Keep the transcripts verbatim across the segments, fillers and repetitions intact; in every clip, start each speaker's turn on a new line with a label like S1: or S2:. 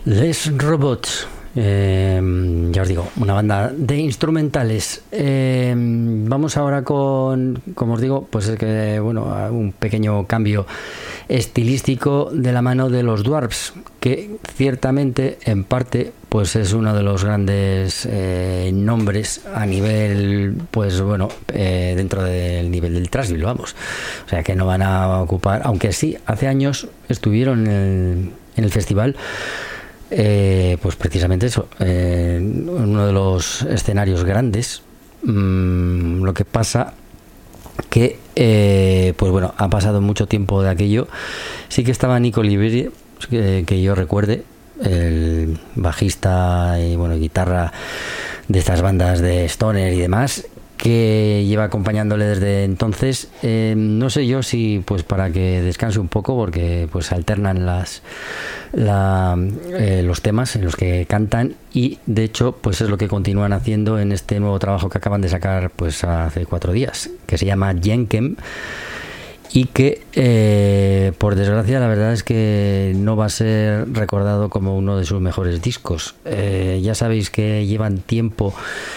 S1: Les Robots, eh, ya os digo, una banda de instrumentales. Eh, vamos ahora con, como os digo, pues es que, bueno, un pequeño cambio estilístico de la mano de los Dwarfs, que ciertamente, en parte, pues es uno de los grandes eh, nombres a nivel, pues bueno, eh, dentro del nivel del Thrashville, vamos. O sea que no van a ocupar, aunque sí, hace años estuvieron en el, en el festival. Eh, pues precisamente eso, eh, uno de los escenarios grandes. Mm, lo que pasa que, eh, pues bueno, ha pasado mucho tiempo de aquello. Sí que estaba Nico Liberi, que, que yo recuerde, el bajista y bueno, guitarra de estas bandas de stoner y demás, que lleva acompañándole desde entonces. Eh, no sé yo si pues para que descanse un poco, porque pues alternan las la, eh, los temas en los que cantan, y de hecho pues es lo que continúan haciendo en este nuevo trabajo que acaban de sacar pues hace cuatro días, que se llama Jenkem, y que eh, por desgracia la verdad es que no va a ser recordado como uno de sus mejores discos. Eh, ya sabéis que llevan tiempo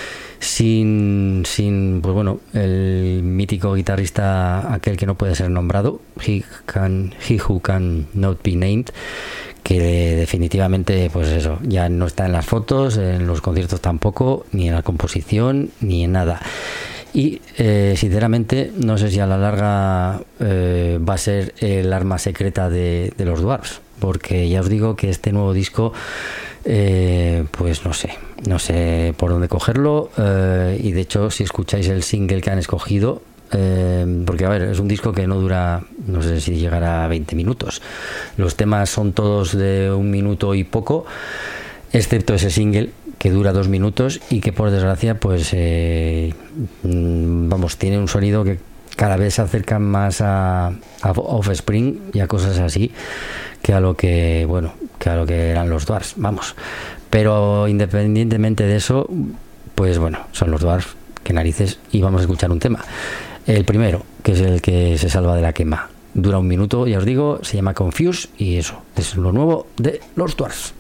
S1: sin, sin pues bueno, el mítico guitarrista, aquel que no puede ser nombrado, he, can, he who can not be named, que definitivamente pues eso, ya no está en las fotos, en los conciertos tampoco, ni en la composición, ni en nada. Y eh, sinceramente no sé si a la larga eh, va a ser el arma secreta de, de los Dwarfs, porque ya os digo que este nuevo disco, eh, pues no sé, no sé por dónde cogerlo, eh, y de hecho si escucháis el single que han escogido, eh, porque a ver, es un disco que no dura, no sé si llegará a veinte minutos, los temas son todos de un minuto y poco, excepto ese single que dura dos minutos y que por desgracia pues eh, vamos, tiene un sonido que cada vez se acerca más a, a Offspring y a cosas así que a lo que bueno que a lo que eran los Dwarfs, vamos. Pero independientemente de eso, pues bueno, son los Dwarfs, que narices, y vamos a escuchar un tema. El primero, que es el que se salva de la quema, dura un minuto, ya os digo, se llama Confuse, y eso es lo nuevo de los Dwarfs.